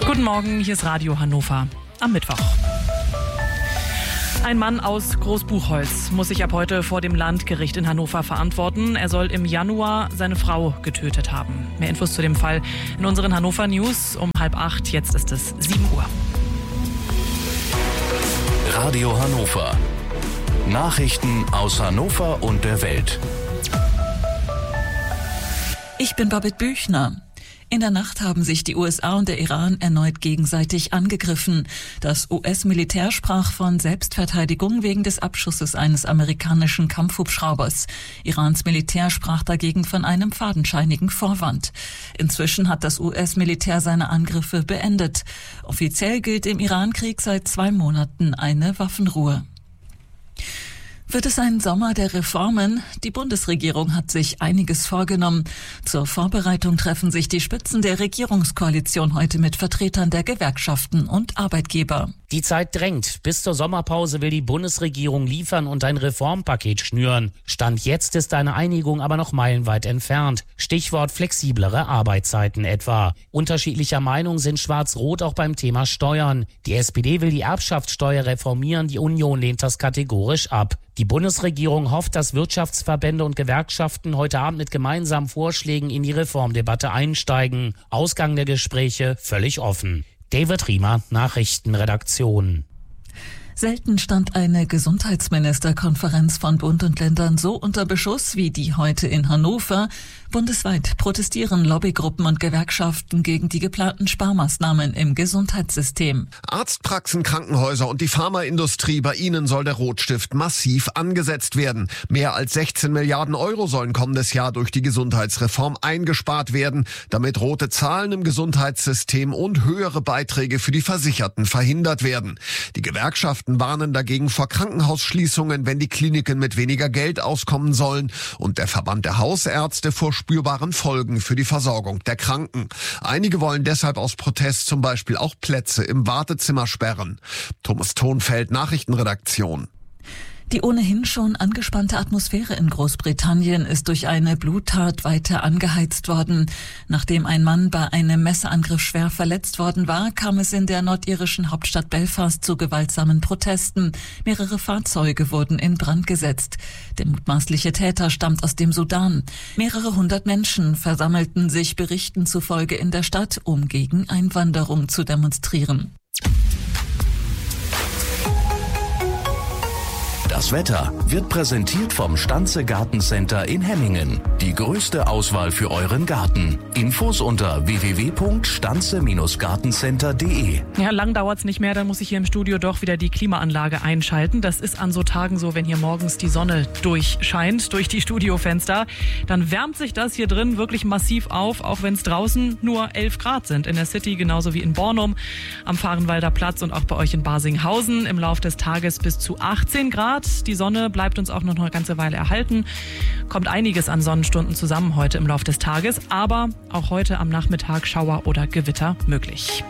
Guten Morgen, hier ist Radio Hannover am Mittwoch. Ein Mann aus Großbuchholz muss sich ab heute vor dem Landgericht in Hannover verantworten. Er soll im Januar seine Frau getötet haben. Mehr Infos zu dem Fall in unseren Hannover News um 7:30. Jetzt ist es 7 Uhr. Radio Hannover. Nachrichten aus Hannover und der Welt. Ich bin Babette Büchner. In der Nacht haben sich die USA und der Iran erneut gegenseitig angegriffen. Das US-Militär sprach von Selbstverteidigung wegen des Abschusses eines amerikanischen Kampfhubschraubers. Irans Militär sprach dagegen von einem fadenscheinigen Vorwand. Inzwischen hat das US-Militär seine Angriffe beendet. Offiziell gilt im Iran-Krieg seit 2 Monaten eine Waffenruhe. Wird es ein Sommer der Reformen? Die Bundesregierung hat sich einiges vorgenommen. Zur Vorbereitung treffen sich die Spitzen der Regierungskoalition heute mit Vertretern der Gewerkschaften und Arbeitgeber. Die Zeit drängt. Bis zur Sommerpause will die Bundesregierung liefern und ein Reformpaket schnüren. Stand jetzt ist eine Einigung aber noch meilenweit entfernt. Stichwort flexiblere Arbeitszeiten etwa. Unterschiedlicher Meinung sind Schwarz-Rot auch beim Thema Steuern. Die SPD will die Erbschaftssteuer reformieren, die Union lehnt das kategorisch ab. Die Bundesregierung hofft, dass Wirtschaftsverbände und Gewerkschaften heute Abend mit gemeinsamen Vorschlägen in die Reformdebatte einsteigen. Ausgang der Gespräche völlig offen. David Riemer, Nachrichtenredaktion. Selten stand eine Gesundheitsministerkonferenz von Bund und Ländern so unter Beschuss wie die heute in Hannover. Bundesweit protestieren Lobbygruppen und Gewerkschaften gegen die geplanten Sparmaßnahmen im Gesundheitssystem. Arztpraxen, Krankenhäuser und die Pharmaindustrie, bei ihnen soll der Rotstift massiv angesetzt werden. Mehr als 16 Milliarden Euro sollen kommendes Jahr durch die Gesundheitsreform eingespart werden, damit rote Zahlen im Gesundheitssystem und höhere Beiträge für die Versicherten verhindert werden. Die Gewerkschaften warnen dagegen vor Krankenhausschließungen, wenn die Kliniken mit weniger Geld auskommen sollen, und der Verband der Hausärzte vor spürbaren Folgen für die Versorgung der Kranken. Einige wollen deshalb aus Protest zum Beispiel auch Plätze im Wartezimmer sperren. Thomas Thonfeld, Nachrichtenredaktion. Die ohnehin schon angespannte Atmosphäre in Großbritannien ist durch eine Bluttat weiter angeheizt worden. Nachdem ein Mann bei einem Messerangriff schwer verletzt worden war, kam es in der nordirischen Hauptstadt Belfast zu gewaltsamen Protesten. Mehrere Fahrzeuge wurden in Brand gesetzt. Der mutmaßliche Täter stammt aus dem Sudan. Mehrere hundert Menschen versammelten sich Berichten zufolge in der Stadt, um gegen Einwanderung zu demonstrieren. Das Wetter wird präsentiert vom Stanze Gartencenter in Hemmingen. Die größte Auswahl für euren Garten. Infos unter www.stanze-gartencenter.de. Ja, lang dauert's nicht mehr, dann muss ich hier im Studio doch wieder die Klimaanlage einschalten. Das ist an so Tagen so, wenn hier morgens die Sonne durchscheint, durch die Studiofenster. Dann wärmt sich das hier drin wirklich massiv auf, auch wenn es draußen nur 11 Grad sind. In der City genauso wie in Bornum, am Vahrenwalder Platz und auch bei euch in Barsinghausen. Im Laufe des Tages bis zu 18 Grad. Die Sonne bleibt uns auch noch eine ganze Weile erhalten. Kommt einiges an Sonnenstunden zusammen heute im Laufe des Tages, aber auch heute am Nachmittag Schauer oder Gewitter möglich.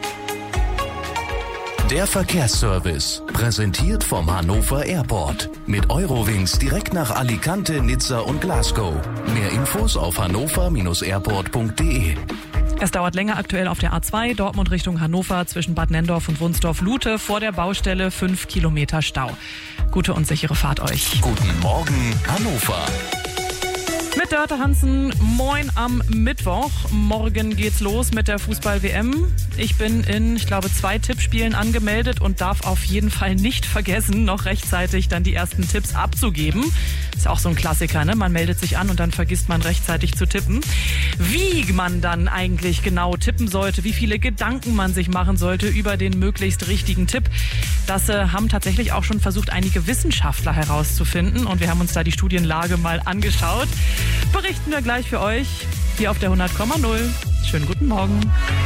Der Verkehrsservice, präsentiert vom Hannover Airport. Mit Eurowings direkt nach Alicante, Nizza und Glasgow. Mehr Infos auf hannover-airport.de. Es dauert länger aktuell auf der A2 Dortmund Richtung Hannover zwischen Bad Nenndorf und Wunsdorf-Lute. Vor der Baustelle 5 Kilometer Stau. Gute und sichere Fahrt euch. Guten Morgen, Hannover. Mit Dörte Hansen, moin am Mittwoch. Morgen geht's los mit der Fußball-WM. Ich bin in, 2 Tippspielen angemeldet und darf auf jeden Fall nicht vergessen, noch rechtzeitig dann die ersten Tipps abzugeben. Ist auch so ein Klassiker, ne? Man meldet sich an und dann vergisst man rechtzeitig zu tippen. Wie man dann eigentlich genau tippen sollte, wie viele Gedanken man sich machen sollte über den möglichst richtigen Tipp, das haben tatsächlich auch schon versucht, einige Wissenschaftler herauszufinden. Und wir haben uns da die Studienlage mal angeschaut. Berichten wir gleich für euch hier auf der 100,0. Schönen guten Morgen.